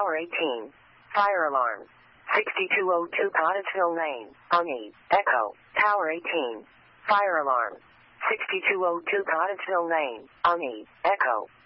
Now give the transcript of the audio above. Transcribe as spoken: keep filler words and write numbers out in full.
Tower eighteen. Fire alarm. sixty-two oh two Cottesville Lane, Unni, Echo. Tower eighteen. Fire alarm. sixty-two oh two Cottesville Lane, Unni, Echo.